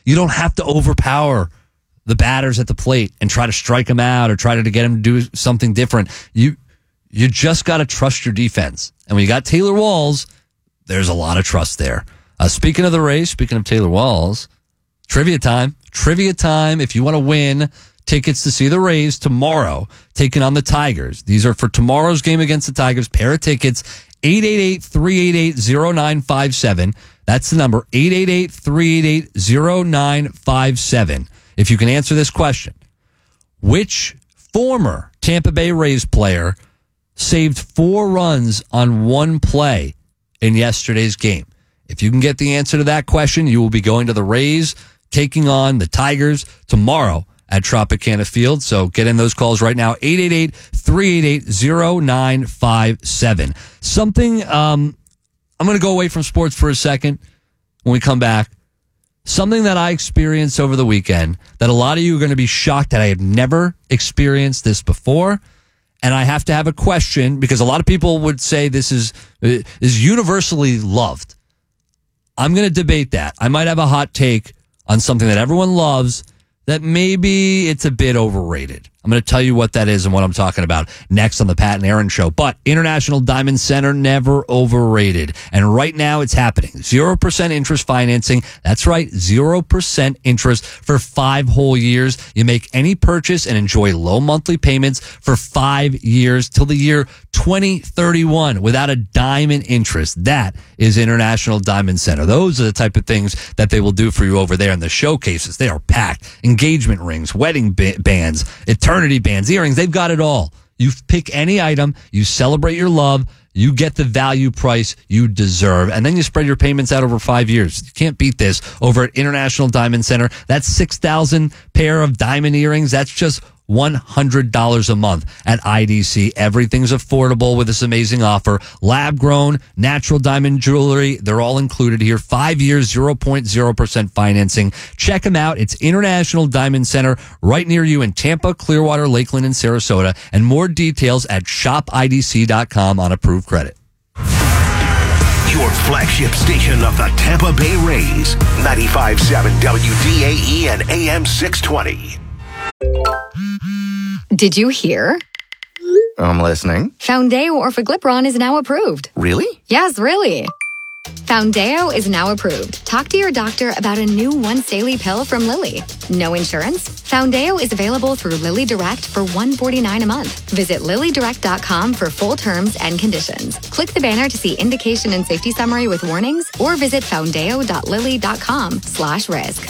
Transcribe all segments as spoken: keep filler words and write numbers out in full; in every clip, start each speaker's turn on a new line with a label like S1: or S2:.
S1: You don't have to overpower the batters at the plate and try to strike them out or try to get them to do something different. You you just got to trust your defense. And when you got Taylor Walls, there's a lot of trust there. Uh, speaking of the Rays, speaking of Taylor Walls, trivia time. Trivia time. If you want to win tickets to see the Rays tomorrow taking on the Tigers. These are for tomorrow's game against the Tigers. Pair of tickets, eight eight eight, three eight eight, zero nine five seven. That's the number, eight eight eight, three eight eight, zero nine five seven. If you can answer this question, which former Tampa Bay Rays player saved four runs on one play in yesterday's game? If you can get the answer to that question, you will be going to the Rays taking on the Tigers tomorrow at Tropicana Field. So get in those calls right now, eight eight eight, three eight eight, zero nine five seven. Something, um, I'm going to go away from sports for a second when we come back. Something that I experienced over the weekend that a lot of you are going to be shocked that I have never experienced this before. And I have to have a question because a lot of people would say this is, is universally loved. I'm going to debate that. I might have a hot take on something that everyone loves that maybe it's a bit overrated. I'm going to tell you what that is and what I'm talking about next on the Pat and Aaron Show. But International Diamond Center, never overrated. And right now it's happening. zero percent interest financing. That's right, zero percent interest for five whole years. You make any purchase and enjoy low monthly payments for five years till the year twenty thirty-one without a dime in interest. That is International Diamond Center. Those are the type of things that they will do for you over there in the showcases. They are packed. Engagement rings, wedding ba- bands, eternity bands, earrings, they've got it all. You pick any item, you celebrate your love, you get the value price you deserve, and then you spread your payments out over five years. You can't beat this over at International Diamond Center. That's six thousand pair of diamond earrings. That's just one hundred dollars a month at I D C. Everything's affordable with this amazing offer. Lab-grown, natural diamond jewelry, they're all included here. Five years, zero point zero percent financing. Check them out. It's International Diamond Center right near you in Tampa, Clearwater, Lakeland, and Sarasota. And more details at shop I D C dot com on approved credit.
S2: Your flagship station of the Tampa Bay Rays. ninety-five point seven W D A E and A M six twenty.
S3: Did you hear?
S4: I'm listening.
S3: Foundeo Orforglipron is now approved.
S4: Really?
S3: Yes, really. Foundeo is now approved. Talk to your doctor about a new once daily pill from Lilly. No insurance? Foundeo is available through Lilly Direct for one hundred forty-nine dollars a month. Visit lilly direct dot com for full terms and conditions. Click the banner to see indication and safety summary with warnings or visit foundeo dot lilly dot com slash risk.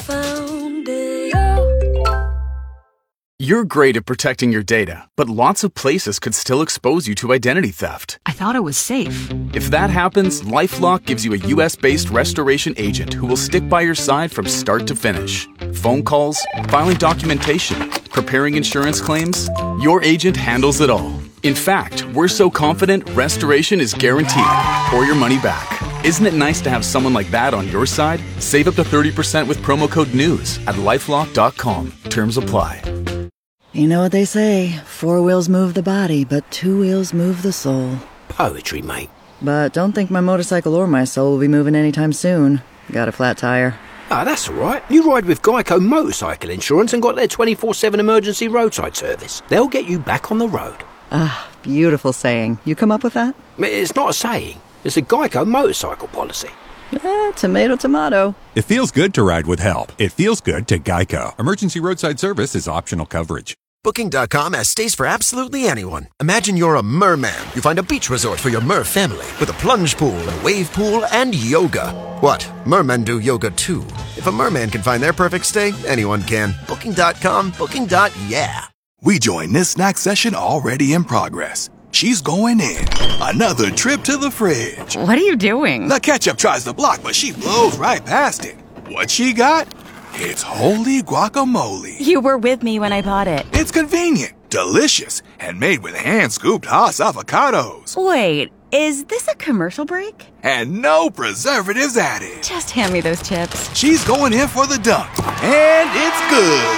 S5: You're great at protecting your data, but lots of places could still expose you to identity theft.
S6: I thought it was safe.
S5: If that happens, LifeLock gives you a U S-based restoration agent who will stick by your side from start to finish. Phone calls, filing documentation, preparing insurance claims, your agent handles it all. In fact, we're so confident restoration is guaranteed or your money back. Isn't it nice to have someone like that on your side? Save up to thirty percent with promo code NEWS at lifelock dot com. Terms apply.
S7: You know what they say, four wheels move the body, but two wheels move the soul.
S8: Poetry, mate.
S7: But don't think my motorcycle or my soul will be moving anytime soon. Got a flat tire.
S8: Ah, that's all right. You ride with Geico Motorcycle Insurance and got their twenty-four seven emergency roadside service. They'll get you back on the road.
S7: Ah, beautiful saying. You come up with that?
S8: It's not a saying. It's a Geico motorcycle policy.
S7: Eh, tomato, tomato.
S9: It feels good to ride with help. It feels good to Geico. Emergency roadside service is optional coverage.
S10: Booking dot com has stays for absolutely anyone. Imagine you're a merman. You find a beach resort for your mer family with a plunge pool, a wave pool, and yoga. What? Mermen do yoga too. If a merman can find their perfect stay, anyone can. Booking dot com, booking. Yeah.
S11: We join this snack session already in progress. She's going in. Another trip to the fridge.
S6: What are you doing?
S11: The ketchup tries to block, but she blows right past it. What she got? It's holy guacamole.
S6: You were with me when I bought it.
S11: It's convenient, delicious, and made with hand-scooped Haas avocados.
S6: Wait, is this a commercial break?
S11: And no preservatives added.
S6: Just hand me those chips.
S11: She's going in for the dunk, and it's good.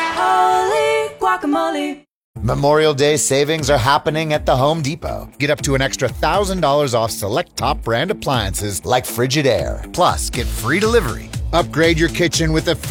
S12: Holy guacamole.
S13: Memorial Day savings are happening at the Home Depot. Get up to an extra one thousand dollars off select top brand appliances like Frigidaire. Plus, get free delivery. Upgrade your kitchen with a